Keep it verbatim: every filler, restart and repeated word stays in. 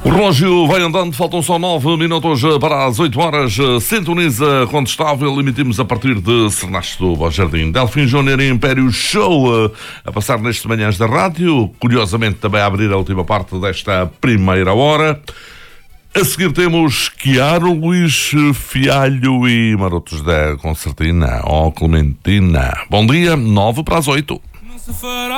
relógio vai andando, faltam só nove minutos para as oito horas. Sintoniza Contestável, emitimos a partir de Sernasto, Bom Jardim. Delfim Júnior e Império Show a passar nestes manhãs da rádio. Curiosamente também a abrir a última parte desta primeira hora. A seguir temos Chiaro, Luís Fialho e Marotos da Concertina ou Clementina. Bom dia, nove para as oito.